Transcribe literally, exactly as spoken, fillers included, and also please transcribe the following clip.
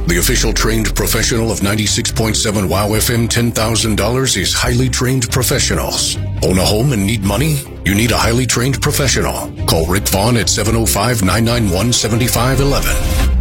The official trained professional of ninety-six point seven WOW F M ten thousand dollars is highly trained professionals. Own a home and need money? You need a highly trained professional. Call Rick Vaughn at seven oh five, nine nine one, seven five one one.